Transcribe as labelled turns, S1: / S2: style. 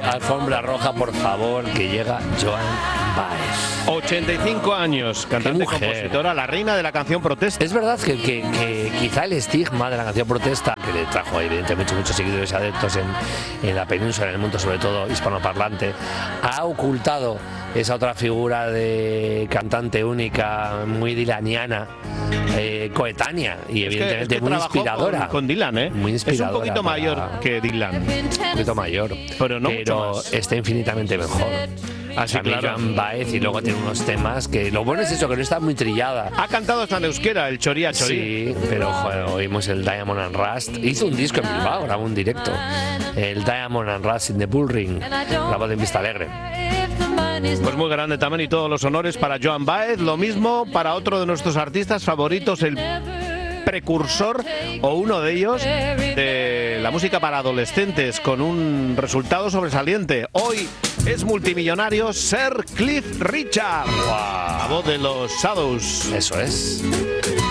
S1: alfombra roja, por favor, que llega Joan Baez.
S2: 85 años, cantante y compositora, la reina de la canción protesta.
S1: Es verdad que quizá el estigma de la canción protesta, que le trajo evidentemente muchos seguidores y adeptos en la península, en el mundo sobre todo hispanoparlante, ha ocultado esa otra figura de cantante única, muy dilaniana, coetánea y evidentemente muy inspiradora.
S2: Con Dylan,
S1: muy inspiradora.
S2: Es un poquito mayor que Dylan.
S1: Un poquito mayor,
S2: pero no mucho más.
S1: Está infinitamente mejor.
S2: Así, claro.
S1: Joan Baez, y luego tiene unos temas que lo bueno es eso, que no está muy trillada.
S2: Ha cantado hasta en euskera, el Choría Chorí.
S1: Sí, pero joder, oímos el Diamond and Rust. Hizo un disco en Bilbao, grabó un directo. El Diamond and Rust in the Bullring, grabado en Vista Alegre.
S2: Pues muy grande también, y todos los honores para Joan Baez. Lo mismo para otro de nuestros artistas favoritos, el precursor o uno de ellos de la música para adolescentes, con un resultado sobresaliente. Hoy es multimillonario Sir Cliff Richard, a voz de los Shadows.
S1: Eso es.